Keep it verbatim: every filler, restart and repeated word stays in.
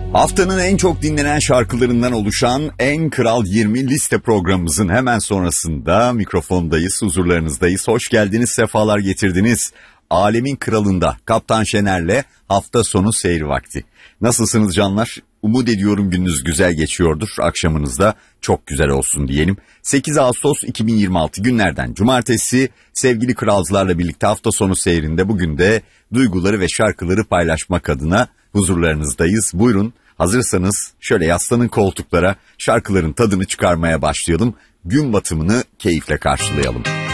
Haftanın en çok dinlenen şarkılarından oluşan En Kral yirmi liste programımızın hemen sonrasında mikrofondayız, huzurlarınızdayız. Hoş geldiniz, sefalar getirdiniz. Alemin Kralı'nda Kaptan Şener'le hafta sonu seyir vakti. Nasılsınız canlar? Umut ediyorum gününüz güzel geçiyordur. Akşamınızda çok güzel olsun diyelim. sekiz Ağustos iki bin yirmi altı günlerden cumartesi sevgili kralcılarla birlikte hafta sonu seyrinde bugün de duyguları ve şarkıları paylaşmak adına huzurlarınızdayız. Buyurun, hazırsanız şöyle yaslanın koltuklara, şarkıların tadını çıkarmaya başlayalım. Gün batımını keyifle karşılayalım.